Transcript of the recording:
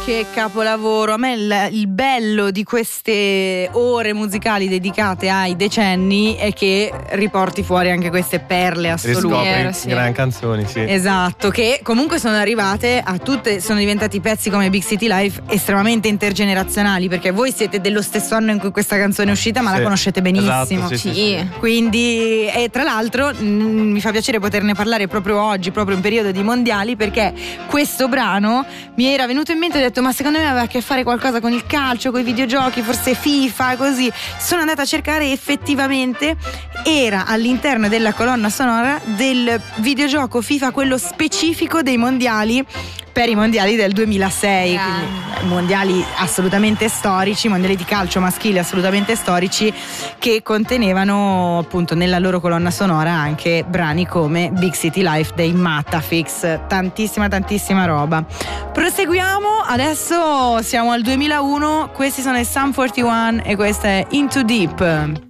che capolavoro. A me il bello di queste ore musicali dedicate ai decenni è che riporti fuori anche queste perle assolute. Riscopri grandi canzoni, sì. Esatto, che comunque sono arrivate a tutte, sono diventati pezzi come Big City Life estremamente intergenerazionali, perché voi siete dello stesso anno in cui questa canzone è uscita, ma la conoscete benissimo. Esatto, sì. Quindi, e tra l'altro mi fa piacere poterne parlare proprio oggi, proprio in periodo di mondiali, perché questo brano mi era venuto in mente e ho detto: ma secondo me aveva a che fare qualcosa con il calcio, con i videogiochi, forse FIFA, così. Sono andata a cercare, effettivamente era all'interno della colonna sonora del videogioco FIFA, quello specifico dei mondiali, per i mondiali del 2006, quindi mondiali assolutamente storici, mondiali di calcio maschile assolutamente storici, che contenevano appunto nella loro colonna sonora anche brani come Big City Life dei Matafix. Tantissima roba. Proseguiamo, adesso siamo al 2001, questi sono i Sum 41 e questa è Into Deep.